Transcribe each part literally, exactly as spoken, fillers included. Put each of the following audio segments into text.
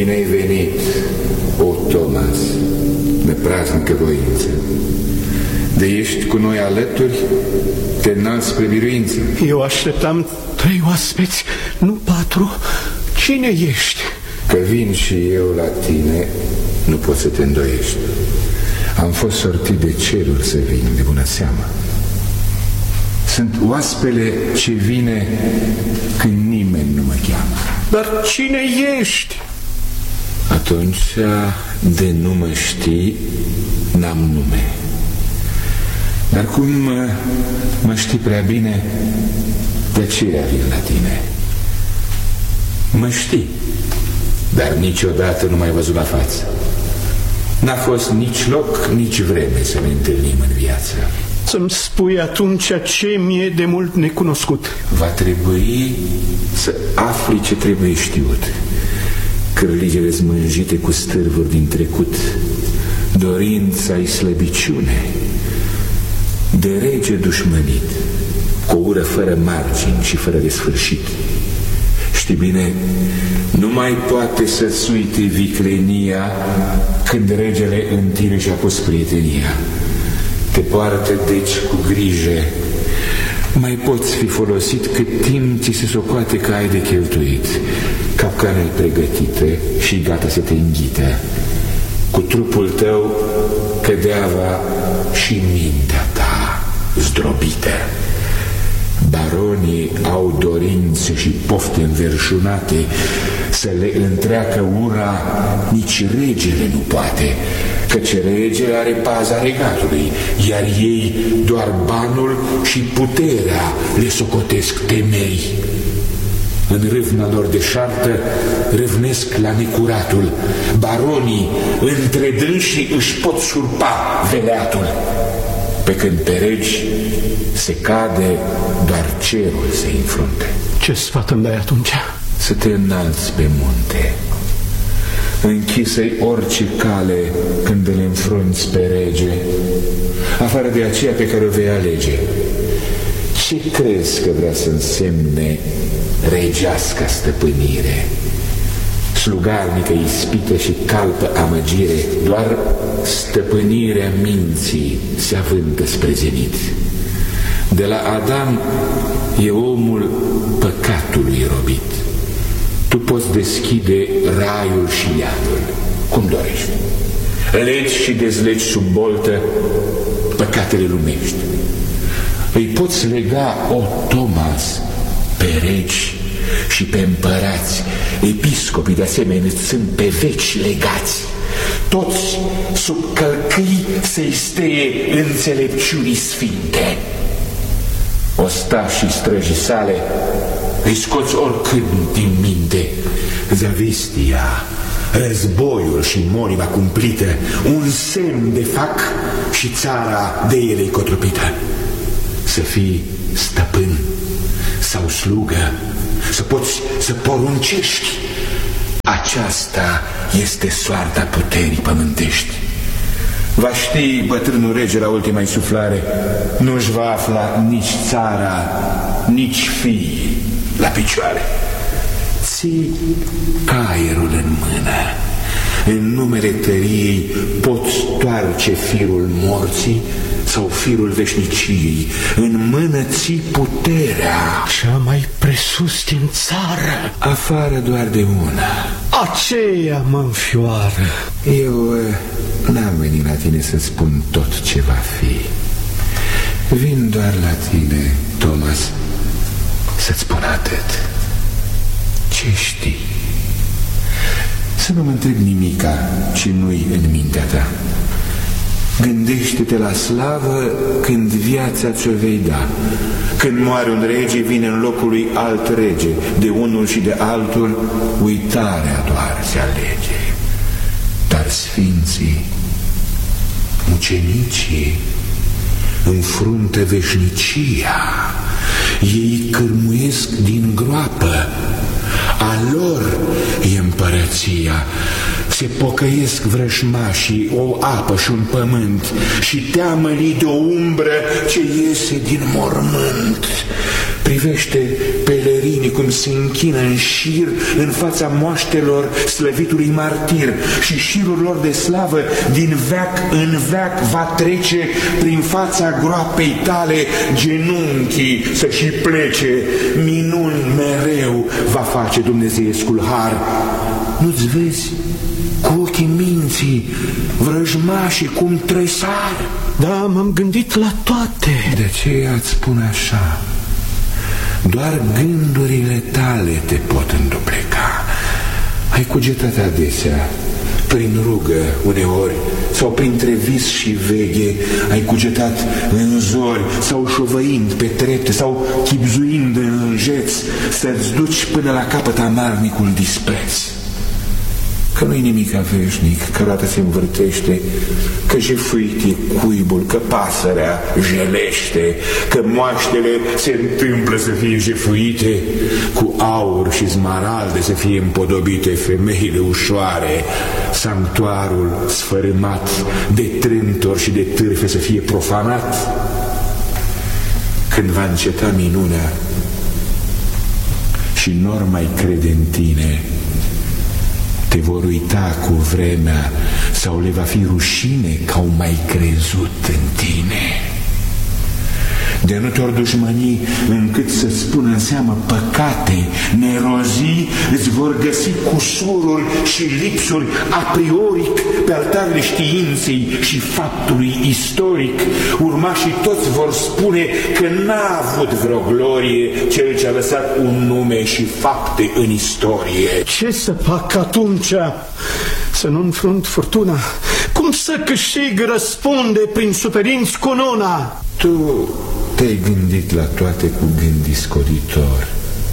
Bine ai venit, o Thomas, de praznică voință. De ești cu noi alături, te înalți spre biruință. Eu așteptam trei oaspeți, nu patru. Cine ești? Că vin și eu la tine, nu poți să te îndoiești. Am fost sortit de ceruri să vin, de bună seamă. Sunt oaspele ce vine când nimeni nu mă cheamă. Dar cine ești? Atunci, de nu mă știi, n-am nume. Dar cum mă știi prea bine, de aceea vin la tine. Mă știi, dar niciodată nu m-ai văzut la față. N-a fost nici loc, nici vreme să ne întâlnim în viață. Să-mi spui atunci ce mi-e de mult necunoscut. Va trebui să afli ce trebuie știut. Cârligele zmânjite cu stârvuri din trecut, dorința-i slăbiciune, de rege dușmănit, cu o ură fără margini și fără de sfârșit. Știi bine, nu mai poate să-ți uite viclenia când regele în tine și-a pus prietenia. Te poartă deci cu grijă, mai poți fi folosit cât timp ți se socoate că ai de cheltuit. Capcana-i pregătită și gata să te înghită. Cu trupul tău cădeava și mintea ta zdrobită. Baronii au dorințe și pofte înverșunate, să le întreacă ura nici regele nu poate, căci regele are paza regatului, iar ei doar banul și puterea le socotesc temei. În râvna lor deșartă râvnesc la necuratul. Baronii între dânsii își pot surpa veleatul, pe când pe regi se cade doar cerul să înfrunte. Ce sfat îmi dai atunci? Să te înalți pe munte, închisă-i orice cale când le înfrunți pe rege, afară de aceea pe care o vei alege. Ce crezi că vrea să însemne regească stăpânire? Slugarnică ispită și calpă amăgire, doar stăpânirea minții se avântă spre zenit. De la Adam e omul păcatului robit. Tu poți deschide raiul și iadul, cum dorești. Legi și dezlegi sub boltă păcatele lumești. Îi poți lega, o Thomas, pe regi și pe împărați. Episcopii de asemenea sunt pe veci legați. Toți sub călcâi se-i steie înțelepciunii sfinte. Ostașii străjii sale îi scoți oricând din minte. Zavistia, războiul și morima cumplită, un semn de fac și țara de ele cotropită. Să fii stăpân sau slugă, să poți să poruncești, aceasta este soarta puterii pământești. Va ști bătrânul rege la ultima insuflare, nu-și va afla nici țara, nici fii la picioare. Ții caierul în mână, în numele tăriei poți toarce firul morții sau firul veșniciei. În mână ții puterea, cea mai presus din țară, afară doar de una. Aceea mă înfioară. Eu n-am venit la tine să spun tot ce va fi. Vin doar la tine, Thomas, să-ți spun atât. Ce știi? Să nu mă întreb nimica ce nu-i în mintea ta. Gândește-te la slavă când viața ți-o vei da. Când moare un rege, vine în locul lui alt rege. De unul și de altul uitarea doar se alege. Dar sfinții, mucenicii, înfruntă veșnicia. Ei cârmuiesc din groapă. A lor e împărăția. Se pocăiesc vrășmașii, o apă și un pământ, și teamă-li de o umbră ce iese din mormânt. Pe Privește pelerinii cum se închină în șir în fața moaștelor slăvitului martir și șirul lor de slavă din veac în veac va trece prin fața groapei tale genunchii să și plece. Minuni mereu va face Dumnezeiescul har. Nu-ți vezi cu ochii minții vrăjmașii cum tresar? Da, m-am gândit la toate. De aceea îți spun așa: doar gândurile tale te pot îndupleca. Ai cugetat adesea, prin rugă uneori, sau printre vis și veghe, ai cugetat în zori, sau șovăind pe trepte, sau chibzuind în înjeț, să-ți duci până la capăt amarnicul dispreț. Că nu-i nimic veșnic, că roata se învârtește, că jefuit e cuibul, că pasărea jelește, că moaștele se întâmplă să fie jefuite, cu aur și smaralde să fie împodobite femeile ușoare, sanctuarul sfărâmat de trântori și de târfe să fie profanat. Când va înceta minunea și n-or mai crede în tine, te vor uita cu vremea sau le va fi rușine că au mai crezut în tine. De nu te-or dușmăni încât să-ți pună în seamă păcate, nerozii, îți vor găsi cusurul și lipsuri a prioric pe altarele științei și faptului istoric. Urmașii toți vor spune că n-a avut vreo glorie cel ce a lăsat un nume și fapte în istorie. Ce să fac atunci? Să nu înfrunt furtuna? Cum să câștig răspunde prin suferinți cununa? Tu te-ai gândit la toate cu gând discoditor.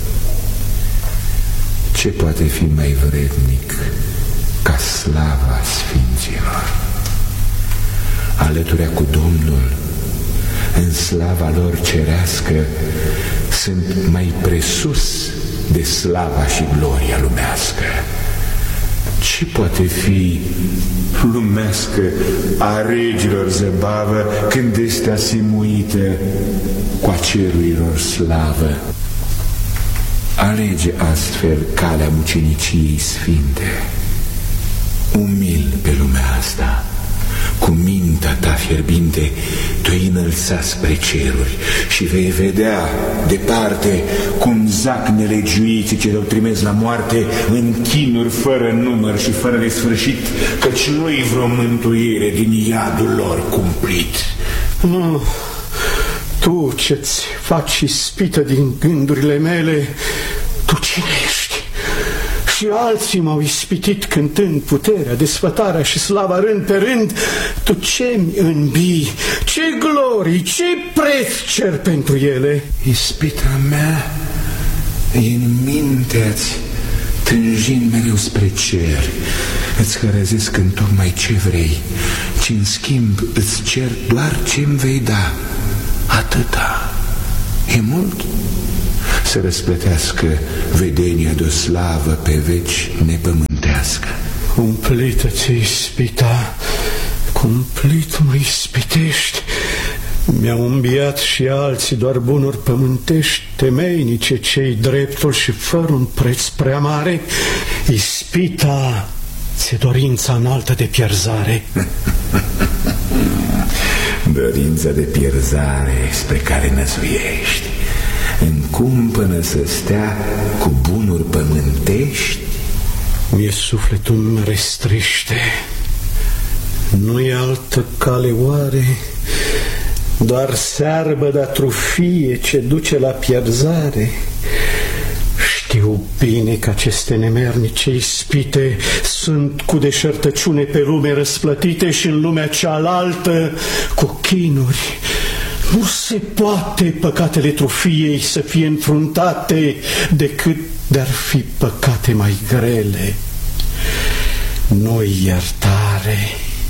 Ce poate fi mai vrednic ca slava sfinților? Alăturea cu Domnul, în slava lor cerească, sunt mai presus de slava și gloria lumească. Ce poate fi lumească a regilor zăbavă când este asimuită cu a cerurilor slavă? Alege astfel calea muceniciei sfinte. Umil pe lumea asta, cu mintea ta fierbinte te-ai înălța spre ceruri și vei vedea departe cum zac nelegiuiții ce te-au trimis la moarte în chinuri fără număr și fără de sfârșit, căci nu-i vreo mântuire din iadul lor cumplit. Nu, tu ce-ți faci ispită din gândurile mele, tu cine ești? Și alții m-au ispitit cântând puterea, desfătarea și slava rând pe rând. Tu ce-mi înbii? Ce glorii, ce preț cer pentru ele? Ispita mea e în mintea-ți, tânjind mereu spre cer. Îți hărăzesc în tocmai ce vrei, ci în schimb îți cer doar ce-mi vei da. Atâta. E mult? Să răsplătească vedenia de-o slavă pe veci nepământească. Cumplită-ți ispita, cumplit mă ispitești. Mi-au înbiat și alții doar bunuri pământești, temeinice cei dreptul și fără un preț prea mare. Ispita ți-e dorința înaltă de pierzare. Dorința de pierzare spre care năzuiești, în cumpănă să stea cu bunuri pământești? Mie sufletul îmi restriște. Nu-i altă cale oare, doar searbă de atrofie ce duce la pierzare. Știu bine că aceste nemernice ispite sunt cu deșertăciune pe lume răsplătite și în lumea cealaltă cu chinuri. Nu se poate păcatele trufiei să fie înfruntate decât de-ar fi păcate mai grele. Nu-i iertare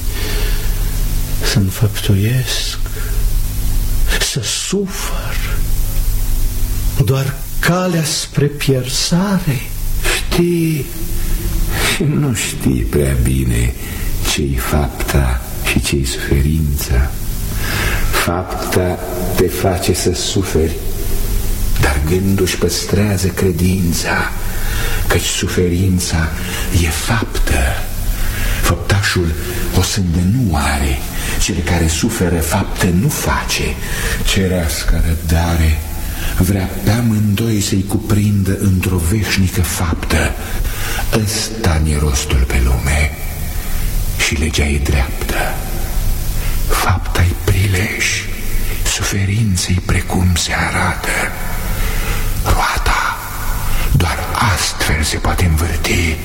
să înfăptuiesc, să sufăr, doar calea spre pierzare. Știi și nu știi prea bine ce-i fapta și ce-i suferința. Fapta te face să suferi, dar gândul își păstrează credința, căci suferința e faptă. Făptașul o sândă nu are, cel care suferă fapte nu face. Cerească răbdare vrea pe amândoi să-i cuprindă într-o veșnică faptă. Ăsta-n-e rostul pe lume și legea e dreaptă. Fapta-i prilej, suferinței precum se arată. Roata doar astfel se poate învârti